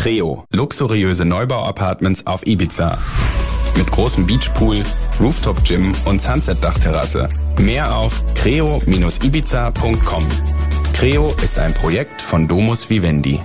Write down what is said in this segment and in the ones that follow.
Creo, luxuriöse Neubau-Apartments auf Ibiza. Mit großem Beachpool, Rooftop-Gym und Sunset-Dachterrasse. Mehr auf creo-ibiza.com. Creo ist ein Projekt von Domus Vivendi.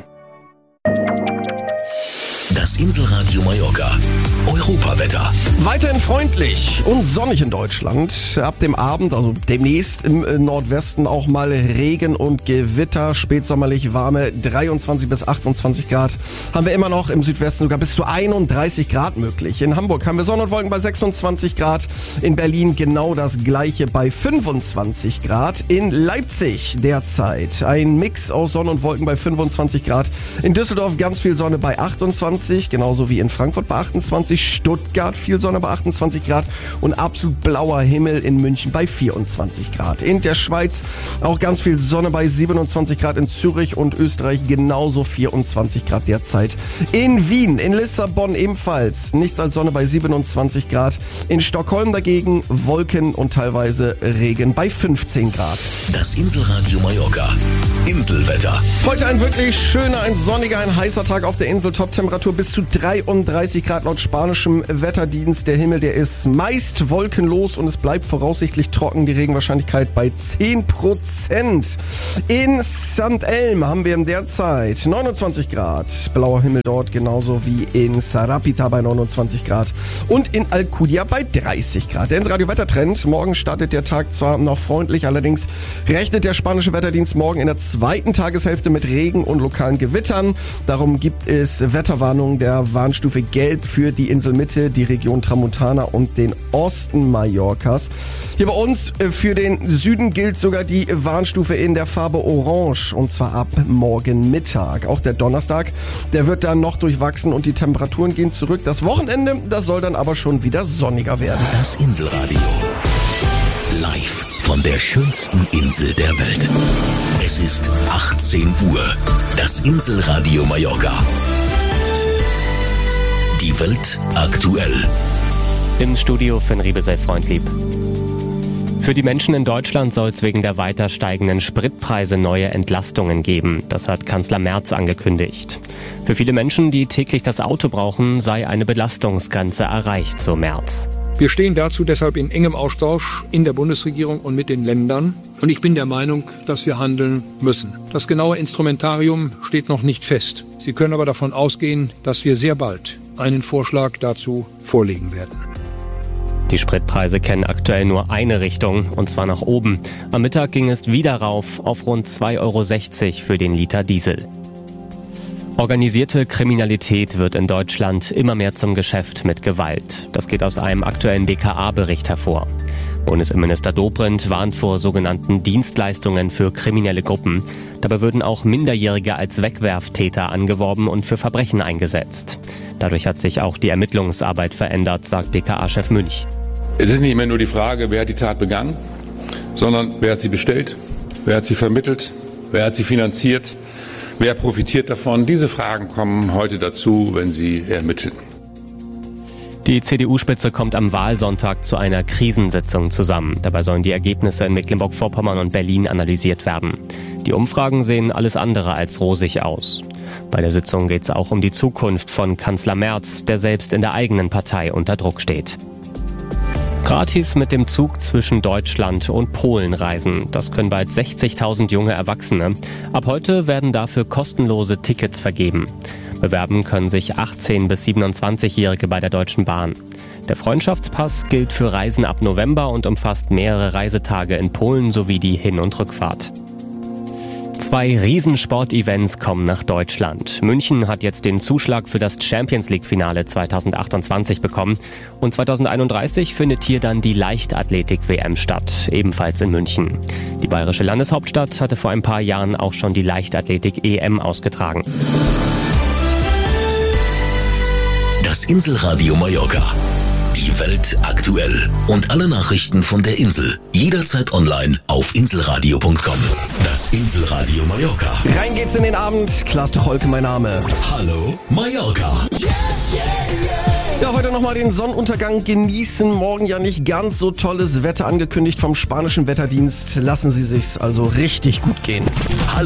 Das Inselradio Mallorca. Europawetter. Weiterhin freundlich und sonnig in Deutschland. Ab dem Abend, also demnächst im Nordwesten auch mal Regen und Gewitter. Spätsommerlich warme 23 bis 28 Grad. Haben wir immer noch im Südwesten sogar bis zu 31 Grad möglich. In Hamburg haben wir Sonne und Wolken bei 26 Grad. In Berlin genau das gleiche bei 25 Grad. In Leipzig derzeit ein Mix aus Sonne und Wolken bei 25 Grad. In Düsseldorf ganz viel Sonne bei 28, genauso wie in Frankfurt bei 28. Stuttgart viel Sonne bei 28 Grad und absolut blauer Himmel in München bei 24 Grad. In der Schweiz auch ganz viel Sonne bei 27 Grad, in Zürich und Österreich genauso 24 Grad derzeit. In Wien, in Lissabon ebenfalls nichts als Sonne bei 27 Grad. In Stockholm dagegen Wolken und teilweise Regen bei 15 Grad. Das Inselradio Mallorca. Inselwetter. Heute ein wirklich schöner, ein sonniger, ein heißer Tag auf der Insel. Top-Temperatur bis zu 33 Grad laut spanischem Wetterdienst. Der Himmel, der ist meist wolkenlos und es bleibt voraussichtlich trocken. Die Regenwahrscheinlichkeit bei 10%. In St. Elm haben wir derzeit 29 Grad. Blauer Himmel dort, genauso wie in Sarapita bei 29 Grad. Und in Alcudia bei 30 Grad. Der Inselradio Wettertrend. Morgen startet der Tag zwar noch freundlich, allerdings rechnet der spanische Wetterdienst morgen in der zweiten Tageshälfte mit Regen und lokalen Gewittern. Darum gibt es Wetterwarnungen der Warnstufe Gelb für die Inselmitte, die Region Tramontana und den Osten Mallorcas. Hier bei uns für den Süden gilt sogar die Warnstufe in der Farbe Orange, und zwar ab morgen Mittag. Auch der Donnerstag, der wird dann noch durchwachsen und die Temperaturen gehen zurück. Das Wochenende, das soll dann aber schon wieder sonniger werden. Das Inselradio. Live von der schönsten Insel der Welt. Es ist 18 Uhr. Das Inselradio Mallorca. Die Welt aktuell. Im Studio Finn Riebe, sei freundlieb. Für die Menschen in Deutschland soll es wegen der weiter steigenden Spritpreise neue Entlastungen geben. Das hat Kanzler Merz angekündigt. Für viele Menschen, die täglich das Auto brauchen, sei eine Belastungsgrenze erreicht, so Merz. Wir stehen dazu deshalb in engem Austausch in der Bundesregierung und mit den Ländern. Und ich bin der Meinung, dass wir handeln müssen. Das genaue Instrumentarium steht noch nicht fest. Sie können aber davon ausgehen, dass wir sehr bald einen Vorschlag dazu vorlegen werden. Die Spritpreise kennen aktuell nur eine Richtung, und zwar nach oben. Am Mittag ging es wieder rauf auf rund 2,60 € für den Liter Diesel. Organisierte Kriminalität wird in Deutschland immer mehr zum Geschäft mit Gewalt. Das geht aus einem aktuellen BKA-Bericht hervor. Bundesinnenminister Dobrindt warnt vor sogenannten Dienstleistungen für kriminelle Gruppen. Dabei würden auch Minderjährige als Wegwerftäter angeworben und für Verbrechen eingesetzt. Dadurch hat sich auch die Ermittlungsarbeit verändert, sagt BKA-Chef Münch. Es ist nicht mehr nur die Frage, wer hat die Tat begangen, sondern wer hat sie bestellt, wer hat sie vermittelt, wer hat sie finanziert, wer profitiert davon. Diese Fragen kommen heute dazu, wenn Sie ermitteln. Die CDU-Spitze kommt am Wahlsonntag zu einer Krisensitzung zusammen. Dabei sollen die Ergebnisse in Mecklenburg-Vorpommern und Berlin analysiert werden. Die Umfragen sehen alles andere als rosig aus. Bei der Sitzung geht es auch um die Zukunft von Kanzler Merz, der selbst in der eigenen Partei unter Druck steht. Gratis mit dem Zug zwischen Deutschland und Polen reisen. Das können bald 60.000 junge Erwachsene. Ab heute werden dafür kostenlose Tickets vergeben. Bewerben können sich 18- bis 27-Jährige bei der Deutschen Bahn. Der Freundschaftspass gilt für Reisen ab November und umfasst mehrere Reisetage in Polen sowie die Hin- und Rückfahrt. 2 Riesensport-Events kommen nach Deutschland. München hat jetzt den Zuschlag für das Champions-League-Finale 2028 bekommen. Und 2031 findet hier dann die Leichtathletik-WM statt, ebenfalls in München. Die bayerische Landeshauptstadt hatte vor ein paar Jahren auch schon die Leichtathletik-EM ausgetragen. Das Inselradio Mallorca. Die Welt aktuell. Und alle Nachrichten von der Insel. Jederzeit online auf inselradio.com. Das Inselradio Mallorca. Rein geht's in den Abend. Klaas Tucholke mein Name. Hallo Mallorca. Ja, heute nochmal den Sonnenuntergang genießen. Morgen ja nicht ganz so tolles Wetter angekündigt vom spanischen Wetterdienst. Lassen Sie sich's also richtig gut gehen. Hallo.